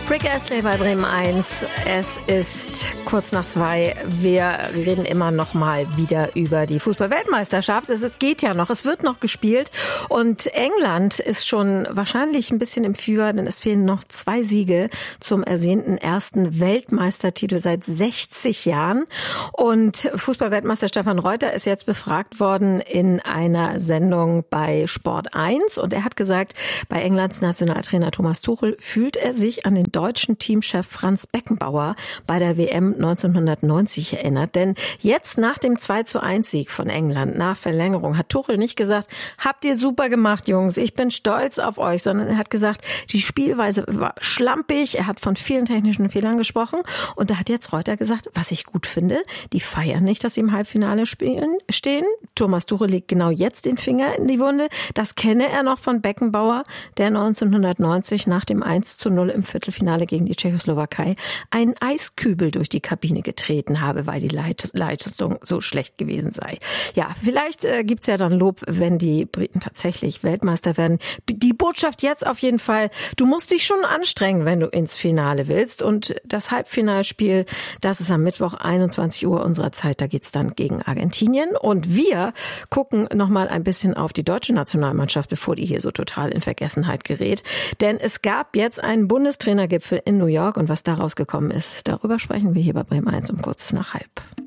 Rick Astley bei Bremen 1. Es ist kurz nach 2. Wir reden immer noch mal wieder über die Fußball-Weltmeisterschaft. Es geht ja noch, es wird noch gespielt. Und England ist schon wahrscheinlich ein bisschen im Fieber, denn es fehlen noch 2 Siege zum ersehnten ersten Weltmeistertitel seit 60 Jahren. Und Fußball-Weltmeister Stefan Reuter ist jetzt befragt worden in einer Sendung bei Sport 1. Und er hat gesagt, bei Englands Nationaltrainer Thomas Tuchel fühlt er sich an den deutschen Teamchef Franz Beckenbauer bei der WM 1990 erinnert. Denn jetzt nach dem 2:1-Sieg von England, nach Verlängerung, hat Tuchel nicht gesagt, habt ihr super gemacht, Jungs, ich bin stolz auf euch, sondern er hat gesagt, die Spielweise war schlampig, er hat von vielen technischen Fehlern gesprochen und da hat jetzt Reuter gesagt, was ich gut finde, die feiern nicht, dass sie im Halbfinale stehen. Thomas Tuchel legt genau jetzt den Finger in die Wunde. Das kenne er noch von Beckenbauer, der 1990 nach dem 1:0 im Viertelfinale gegen die Tschechoslowakei einen Eiskübel durch die Kabine getreten habe, weil die Leistung so schlecht gewesen sei. Ja, vielleicht gibt's ja dann Lob, wenn die Briten tatsächlich Weltmeister werden. Die Botschaft jetzt auf jeden Fall, du musst dich schon anstrengen, wenn du ins Finale willst. Und das Halbfinalspiel, das ist am Mittwoch 21 Uhr unserer Zeit, da geht's dann gegen Argentinien. Und wir gucken nochmal ein bisschen auf die deutsche Nationalmannschaft, bevor die hier so total in Vergessenheit gerät. Denn es gab jetzt einen Bundestrainergipfel in New York und was daraus gekommen ist, darüber sprechen wir hier bei Bremen 1 um kurz nach 12:30.